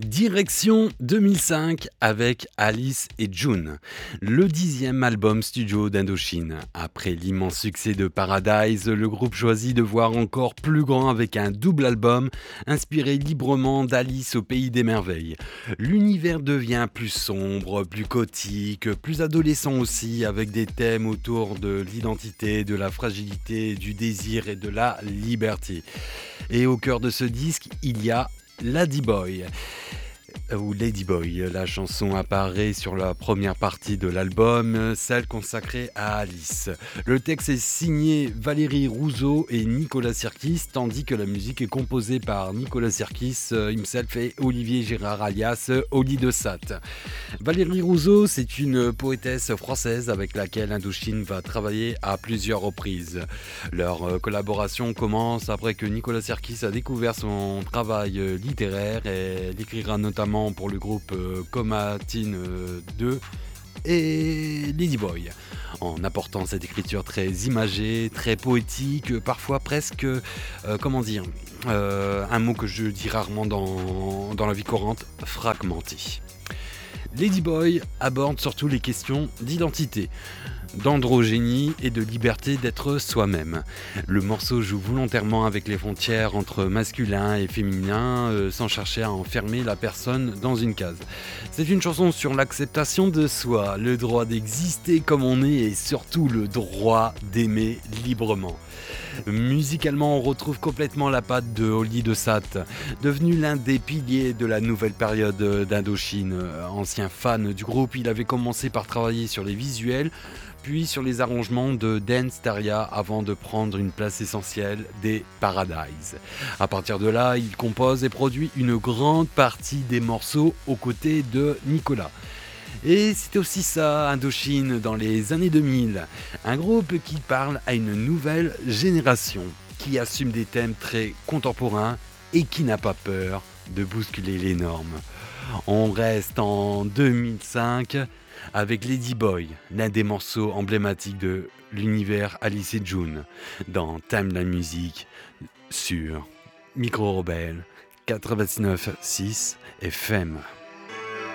Direction 2005 avec Alice et June, le 10e album studio d'Indochine. Après l'immense succès de Paradise, le groupe choisit de voir encore plus grand avec un double album inspiré librement d'Alice au pays des merveilles. L'univers devient plus sombre, plus gothique, plus adolescent aussi, avec des thèmes autour de l'identité, de la fragilité, du désir et de la liberté. Et au cœur de ce disque, il y a Ladyboy ou Ladyboy. La chanson apparaît sur la première partie de l'album, celle consacrée à Alice. Le texte est signé Valérie Rousseau et Nicolas Sirkis, tandis que la musique est composée par Nicolas Sirkis himself et Olivier Gérard alias Oli de Sat. Valérie Rousseau, c'est une poétesse française avec laquelle Indochine va travailler à plusieurs reprises. Leur collaboration commence après que Nicolas Sirkis a découvert son travail littéraire et il écrira notamment pour le groupe Comatine 2 et Ladyboy, en apportant cette écriture très imagée, très poétique, parfois presque, un mot que je dis rarement dans la vie courante, fragmentée. Ladyboy aborde surtout les questions d'identité, d'androgénie et de liberté d'être soi-même. Le morceau joue volontairement avec les frontières entre masculin et féminin sans chercher à enfermer la personne dans une case. C'est une chanson sur l'acceptation de soi, le droit d'exister comme on est et surtout le droit d'aimer librement. Musicalement, on retrouve complètement la patte de Oli de Sat, devenu l'un des piliers de la nouvelle période d'Indochine. Ancien fan du groupe, il avait commencé par travailler sur les visuels, puis sur les arrangements de Dance Taria avant de prendre une place essentielle des Paradise. À partir de là, il compose et produit une grande partie des morceaux aux côtés de Nicolas. Et c'était aussi ça, Indochine, dans les années 2000. Un groupe qui parle à une nouvelle génération, qui assume des thèmes très contemporains et qui n'a pas peur de bousculer les normes. On reste en 2005 avec Ladyboy, l'un des morceaux emblématiques de l'univers Alice et June, dans Timeline Music sur Micro Rebelle 89.6 FM.